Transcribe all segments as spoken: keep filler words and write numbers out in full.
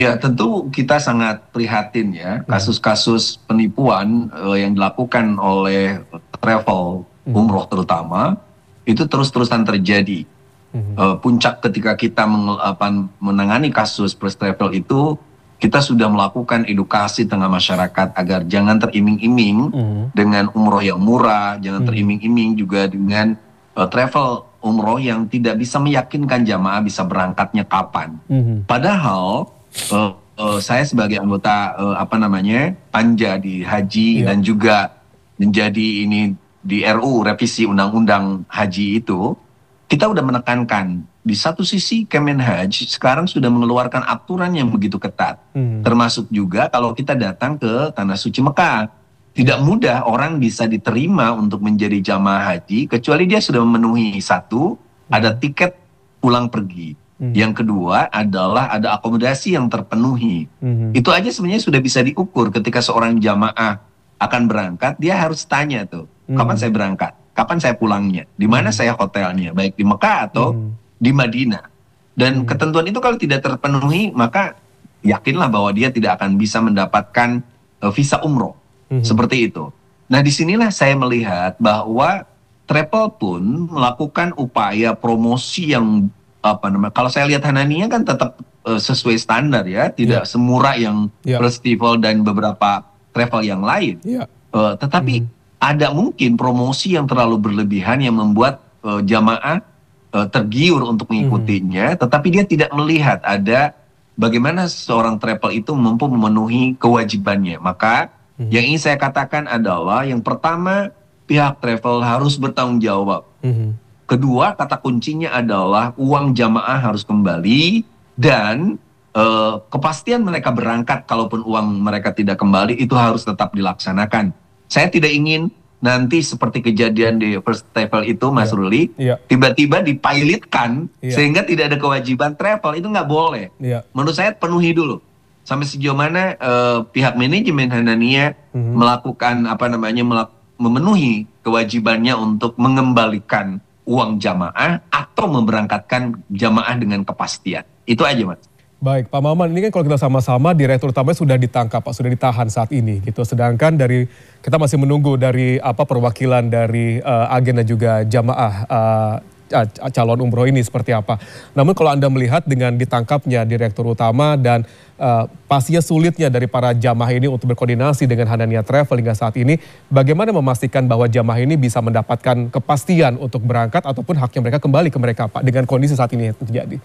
Ya, tentu kita sangat prihatin ya, Mhm. kasus-kasus penipuan eh, yang dilakukan oleh travel Mhm. umroh terutama, itu terus-terusan terjadi. Mhm. Eh, puncak ketika kita menge- apa, menangani kasus first travel itu, kita sudah melakukan edukasi tengah masyarakat agar jangan teriming-iming Mhm. dengan umroh yang murah, jangan Mhm. teriming-iming juga dengan eh, travel umroh yang tidak bisa meyakinkan jamaah bisa berangkatnya kapan. Mhm. Padahal eh, eh, saya sebagai anggota eh, apa namanya panja di haji Iya. dan juga menjadi ini di R U revisi undang-undang haji itu, kita udah menekankan di satu sisi Kemenhaj sekarang sudah mengeluarkan aturan yang begitu ketat, Mhm. termasuk juga kalau kita datang ke tanah suci Mekah. Iya. Tidak mudah orang bisa diterima untuk menjadi jamaah haji kecuali dia sudah memenuhi satu, ada Mhm. tiket pulang pergi. Mhm. Yang kedua adalah ada akomodasi yang terpenuhi. Mhm. Itu aja sebenarnya sudah bisa diukur ketika seorang jamaah akan berangkat, dia harus tanya tuh, kapan Mhm. saya berangkat? Kapan saya pulangnya? Di mana Mhm. saya hotelnya? Baik di Mekah atau Mhm. di Madinah. Dan Mhm. ketentuan itu kalau tidak terpenuhi, maka yakinlah bahwa dia tidak akan bisa mendapatkan eh, visa umroh. Mhm. Seperti itu. Nah, disinilah saya melihat bahwa travel pun melakukan upaya promosi yang apa namanya, kalau saya lihat Hanania kan tetap eh, sesuai standar ya, Iya. tidak semurah yang Iya. festival dan beberapa travel yang lain. Iya. Eh, tetapi Mhm. ada mungkin promosi yang terlalu berlebihan yang membuat eh, jamaah eh, tergiur untuk Mhm. mengikutinya, tetapi dia tidak melihat ada bagaimana seorang travel itu mampu memenuhi kewajibannya. Maka Mhm. yang ingin saya katakan adalah yang pertama, pihak travel harus bertanggung jawab. Mhm. Kedua, kata kuncinya adalah uang jamaah harus kembali dan eh, kepastian mereka berangkat kalaupun uang mereka tidak kembali itu harus tetap dilaksanakan. Saya tidak ingin nanti seperti kejadian di first travel itu, Mas Iya. Ruli, Iya. tiba-tiba dipilotkan Iya. sehingga tidak ada kewajiban travel. Itu nggak boleh. Iya. Menurut saya penuhi dulu. Sampai sejauh mana eh, pihak manajemen Hanania Mhm. melakukan apa namanya melak- memenuhi kewajibannya untuk mengembalikan uang jamaah atau memberangkatkan jamaah dengan kepastian. Itu aja, Mas. Baik, Pak Maman, ini kan kalau kita sama-sama direktur utamanya sudah ditangkap, Pak, sudah ditahan saat ini gitu. Sedangkan dari kita masih menunggu dari apa perwakilan dari eh, agen dan juga jamaah eh, ca- calon umroh ini seperti apa. Namun kalau Anda melihat dengan ditangkapnya direktur utama dan eh, pastinya sulitnya dari para jamaah ini untuk berkoordinasi dengan Hanania Travel hingga saat ini, bagaimana memastikan bahwa jamaah ini bisa mendapatkan kepastian untuk berangkat ataupun haknya mereka kembali ke mereka, Pak, dengan kondisi saat ini yang terjadi?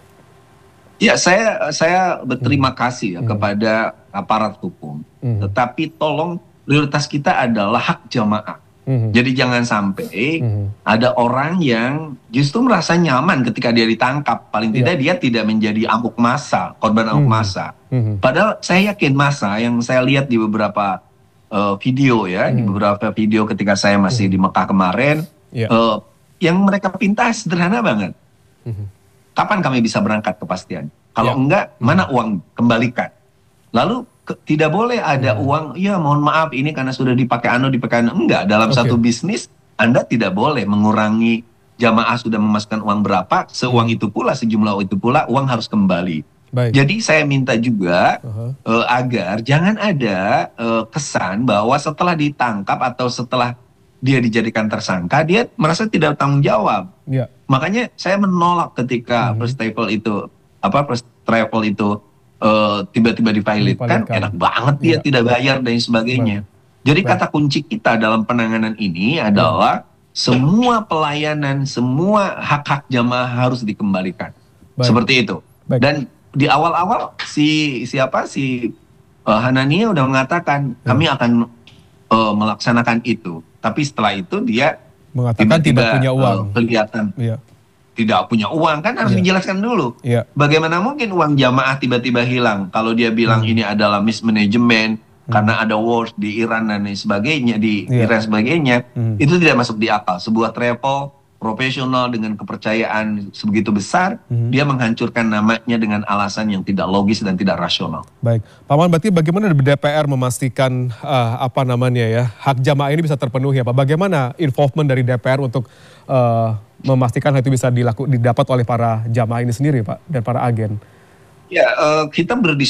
Ya, saya saya Mhm. berterima kasih ya Mhm. kepada aparat hukum. Mhm. Tetapi tolong prioritas kita adalah hak jamaah. Mhm. Jadi jangan sampai Mhm. ada orang yang justru merasa nyaman ketika dia ditangkap. Paling Iya. tidak dia tidak menjadi amuk massa, korban amuk Mhm. massa. Mhm. Padahal saya yakin massa yang saya lihat di beberapa eh, video ya, di Mhm. beberapa video ketika saya masih Mhm. di Mekah kemarin, Iya. eh, yang mereka pinta sederhana banget. Mhm. Kapan kami bisa berangkat kepastian? Kalau Iya. enggak, Mhm. mana uang? Kembalikan. Lalu ke- tidak boleh ada Mhm. uang, ya mohon maaf ini karena sudah dipakai anu, dipakai anu. Enggak, dalam Oke. satu bisnis Anda tidak boleh mengurangi jamaah sudah memasukkan uang berapa, seuang Mhm. itu pula, sejumlah itu pula, uang harus kembali. Baik. Jadi saya minta juga Aha. eh, agar jangan ada eh, kesan bahwa setelah ditangkap atau setelah dia dijadikan tersangka, dia merasa tidak bertanggung jawab. Iya. Makanya saya menolak ketika Mhm. first travel itu apa first travel itu eh, tiba-tiba dipilotkan, Dipalingkan. enak banget dia Iya. tidak bayar dan Baik. sebagainya. Jadi Baik. kata kunci kita dalam penanganan ini Iya. adalah semua pelayanan, semua hak-hak jamaah harus dikembalikan. Baik. Seperti itu. Baik. Dan di awal-awal si siapa si eh, Hanania udah mengatakan Ya. kami akan eh, melaksanakan itu. Tapi setelah itu dia Mengatakan tidak tiba-tiba punya eh, uang. kelihatan Iya. tidak punya uang, kan harus Iya. dijelaskan dulu. Iya. Bagaimana mungkin uang jamaah tiba-tiba hilang kalau dia bilang Mhm. ini adalah mismanagement Mhm. karena ada wars di Iran dan lain sebagainya, di Iya. Iran sebagainya. Mhm. Itu tidak masuk di akal. Sebuah travel profesional dengan kepercayaan sebegitu besar, Mhm. dia menghancurkan namanya dengan alasan yang tidak logis dan tidak rasional. Baik, Pak Maman, berarti bagaimana D P R memastikan eh, apa namanya ya hak jamaah ini bisa terpenuhi ya Pak? Bagaimana involvement dari D P R untuk eh, memastikan hal itu bisa dilaku, didapat oleh para jamaah ini sendiri Pak dan para agen? Ya, uh, kita berdiskusi